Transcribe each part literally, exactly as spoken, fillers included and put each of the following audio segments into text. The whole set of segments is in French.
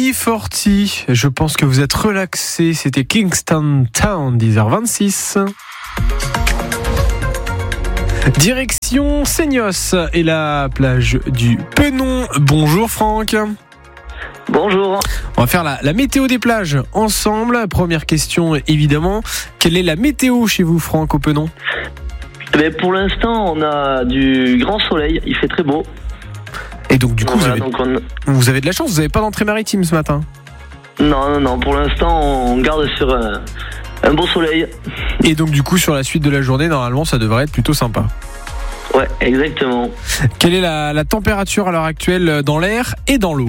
E quarante, je pense que vous êtes relaxés. C'était Kingston Town, dix heures vingt-six. Direction Seignos et la plage du Penon. Bonjour Franck. Bonjour. On va faire la, la météo des plages ensemble. Première question évidemment. Quelle est la météo chez vous Franck au Penon ? Mais pour l'instant on a du grand soleil, il fait très beau. Et donc du coup voilà, vous, avez, donc on... vous avez de la chance, vous n'avez pas d'entrée maritime ce matin ? Non, non, non, pour l'instant on garde sur un, un beau soleil. Et donc du coup sur la suite de la journée, normalement ça devrait être plutôt sympa. Ouais, exactement. Quelle est la, la température à l'heure actuelle dans l'air et dans l'eau ?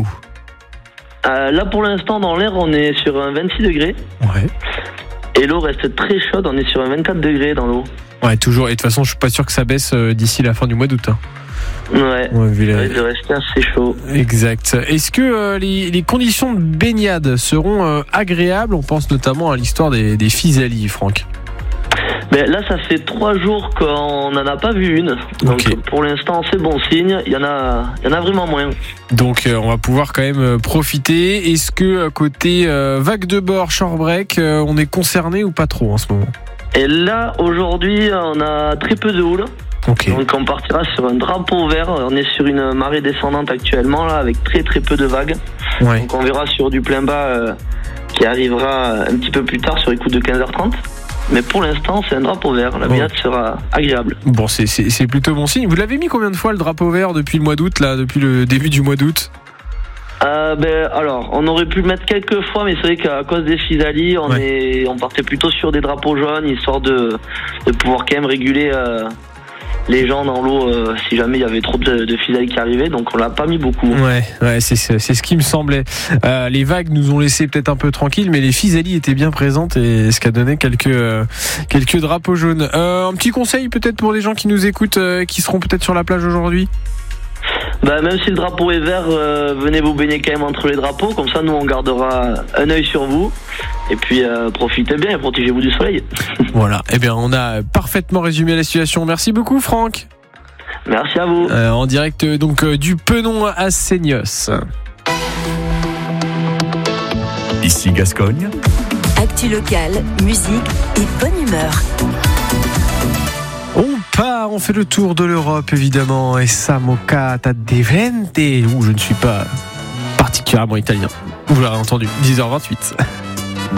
euh, Là pour l'instant dans l'air on est sur un vingt-six degrés. Ouais. Et l'eau reste très chaude, on est sur un vingt-quatre degrés dans l'eau. Ouais, toujours. Et de toute façon je suis pas sûr que ça baisse d'ici la fin du mois d'août. Hein. Ouais, ouais vu la... il va rester assez chaud. Exact. Est-ce que euh, les, les conditions de baignade seront euh, agréables ? On pense notamment à l'histoire des, des physalis, Franck. Ben là, ça fait trois jours qu'on n'en a pas vu une. Donc okay. Pour l'instant, c'est bon signe. Il y en a, il y en a vraiment moins. Donc euh, on va pouvoir quand même euh, profiter. Est-ce que côté euh, vague de bord, shore break, euh, on est concerné ou pas trop en ce moment ? Et là, aujourd'hui, on a très peu de houle. Okay. Donc on partira sur un drapeau vert. On est sur une marée descendante actuellement là, avec très très peu de vagues. Ouais. Donc on verra sur du plein bas euh, qui arrivera un petit peu plus tard sur les coups de quinze heures trente. Mais pour l'instant, c'est un drapeau vert. La baignade oh. sera agréable. Bon, c'est, c'est, c'est plutôt bon signe. Vous l'avez mis combien de fois le drapeau vert depuis le mois d'août, là, depuis le début du mois d'août ? Euh, ben, alors, on aurait pu le mettre quelques fois, mais c'est vrai qu'à cause des physalis, on, ouais. est, on partait plutôt sur des drapeaux jaunes, histoire de, de pouvoir quand même réguler euh, les gens dans l'eau euh, si jamais il y avait trop de, de physalis qui arrivaient. Donc on l'a pas mis beaucoup. Ouais, ouais, c'est, c'est, c'est ce qui me semblait. Euh, les vagues nous ont laissé peut-être un peu tranquilles, mais les physalis étaient bien présentes et ce qui a donné quelques euh, quelques drapeaux jaunes. Euh, un petit conseil peut-être pour les gens qui nous écoutent, euh, qui seront peut-être sur la plage aujourd'hui. Bah, même si le drapeau est vert, euh, venez vous baigner quand même entre les drapeaux, comme ça nous on gardera un œil sur vous et puis euh, profitez bien et protégez-vous du soleil. Voilà, eh bien on a parfaitement résumé la situation. Merci beaucoup Franck. Merci à vous. Euh, en direct donc euh, du Penon à Seignos. Ici Gascogne. Actu locale, musique et bonne humeur. On part, on fait le tour de l'Europe évidemment. Et Samocata di Vente. Ouh, je ne suis pas particulièrement italien. Vous l'aurez entendu, dix heures vingt-huit.